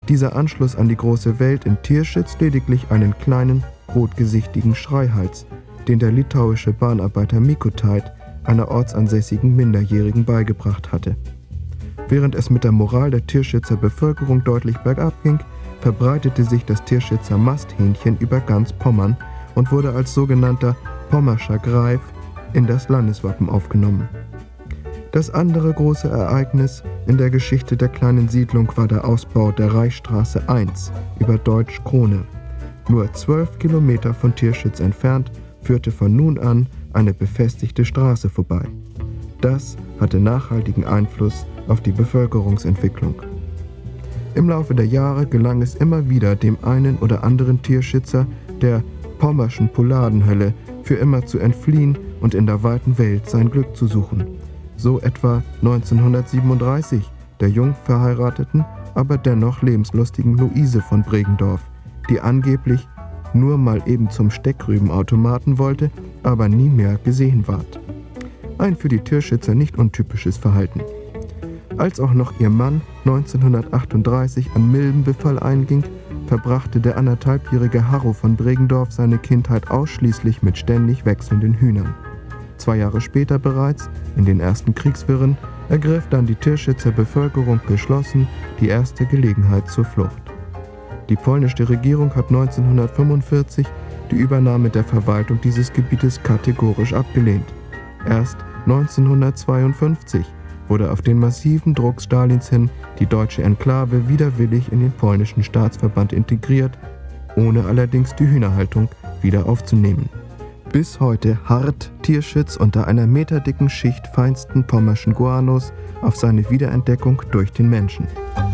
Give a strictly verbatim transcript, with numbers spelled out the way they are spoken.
dieser Anschluss an die große Welt in Tirschitz lediglich einen kleinen, rotgesichtigen Schreihals, den der litauische Bahnarbeiter Mikutait einer ortsansässigen Minderjährigen beigebracht hatte. Während es mit der Moral der Tirschitzer Bevölkerung deutlich bergab ging, verbreitete sich das Tirschitzer Masthähnchen über ganz Pommern und wurde als sogenannter Pommerscher Greif in das Landeswappen aufgenommen. Das andere große Ereignis in der Geschichte der kleinen Siedlung war der Ausbau der Reichsstraße eins über Deutsch Krone. Nur zwölf Kilometer von Tirschitz entfernt führte von nun an eine befestigte Straße vorbei. Das hatte nachhaltigen Einfluss auf die Bevölkerungsentwicklung. Im Laufe der Jahre gelang es immer wieder dem einen oder anderen Tirschitzer der pommerschen Pouladenhölle für immer zu entfliehen und in der weiten Welt sein Glück zu suchen. So etwa neunzehnhundertsiebenunddreißig der jung verheirateten, aber dennoch lebenslustigen Luise von Bregendorf, die angeblich nur mal eben zum Steckrübenautomaten wollte, aber nie mehr gesehen ward. Ein für die Tirschitzer nicht untypisches Verhalten. Als auch noch ihr Mann neunzehnhundertachtunddreißig an Milbenbefall einging, verbrachte der anderthalbjährige Harro von Bregendorf seine Kindheit ausschließlich mit ständig wechselnden Hühnern. Zwei Jahre später bereits, in den ersten Kriegswirren, ergriff dann die Tirschitzer Bevölkerung geschlossen die erste Gelegenheit zur Flucht. Die polnische Regierung hat neunzehnhundertfünfundvierzig die Übernahme der Verwaltung dieses Gebietes kategorisch abgelehnt. Erst neunzehnhundertzweiundfünfzig wurde auf den massiven Druck Stalins hin die deutsche Enklave widerwillig in den polnischen Staatsverband integriert, ohne allerdings die Hühnerhaltung wieder aufzunehmen. Bis heute harrt Tirschitz unter einer meterdicken Schicht feinsten pommerschen Guanos auf seine Wiederentdeckung durch den Menschen.